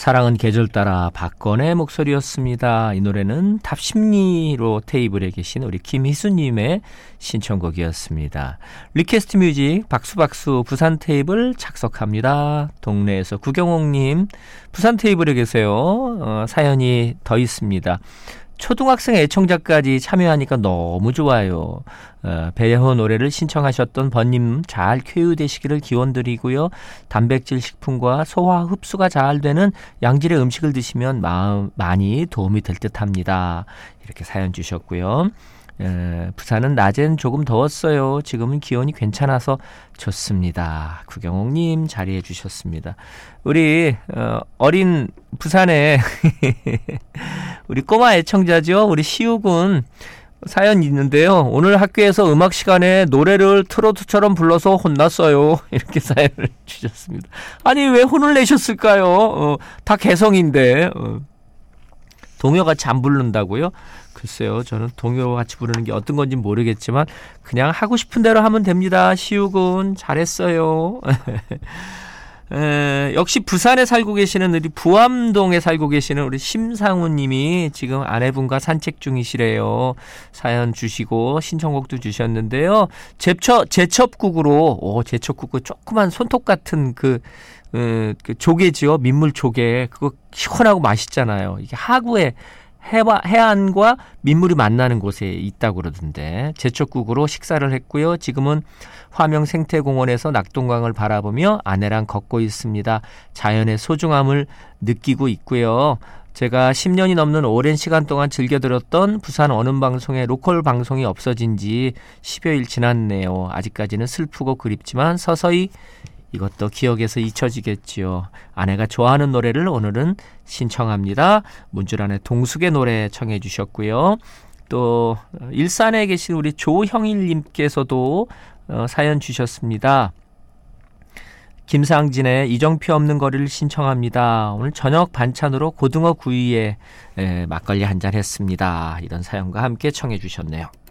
사랑은 계절 따라 박건의 목소리였습니다. 이 노래는 탑심리로 테이블에 계신 우리 김희수님의 신청곡이었습니다. 리퀘스트 뮤직 박수박수 부산 테이블 착석합니다. 동네에서 구경옥님 부산 테이블에 계세요. 사연이 더 있습니다. 초등학생 애청자까지 참여하니까 너무 좋아요. 배혜호 노래를 신청하셨던 번님 잘 쾌유되시기를 기원드리고요. 단백질 식품과 소화 흡수가 잘 되는 양질의 음식을 드시면 많이 도움이 될 듯합니다. 이렇게 사연 주셨고요. 부산은 낮엔 조금 더웠어요. 지금은 기온이 괜찮아서 좋습니다. 구경옥님 자리해 주셨습니다. 우리 어린 부산에 우리 꼬마 애청자죠. 우리 시우군 사연 있는데요. 오늘 학교에서 음악 시간에 노래를 트로트처럼 불러서 혼났어요. 이렇게 사연을 주셨습니다. 아니 왜 혼을 내셨을까요? 다 개성인데 동요같이 안 부른다고요? 글쎄요. 저는 동요같이 부르는 게 어떤 건지 모르겠지만 그냥 하고 싶은 대로 하면 됩니다. 시우군 잘했어요. 역시 부산에 살고 계시는 우리 부암동에 살고 계시는 우리 심상우 님이 지금 아내분과 산책 중이시래요. 사연 주시고 신청곡도 주셨는데요. 제첩국으로 제첩국 조그만 손톱 같은 그 조개지요. 민물 조개. 그거 시원하고 맛있잖아요. 이게 하구에 해안과 민물이 만나는 곳에 있다고 그러던데 제첩국으로 식사를 했고요. 지금은 화명 생태공원에서 낙동강을 바라보며 아내랑 걷고 있습니다. 자연의 소중함을 느끼고 있고요. 제가 10년이 넘는 오랜 시간 동안 즐겨 들었던 부산 언음방송의 로컬 방송이 없어진 지 10여일 지났네요. 아직까지는 슬프고 그립지만 서서히 이것도 기억에서 잊혀지겠지요. 아내가 좋아하는 노래를 오늘은 신청합니다. 문주란의 동숙의 노래 청해 주셨고요. 또 일산에 계신 우리 조형일님께서도 사연 주셨습니다. 김상진의 이정표 없는 거리를 신청합니다. 오늘 저녁 반찬으로 고등어 구이에 막걸리 한잔 했습니다. 이런 사연과 함께 청해 주셨네요.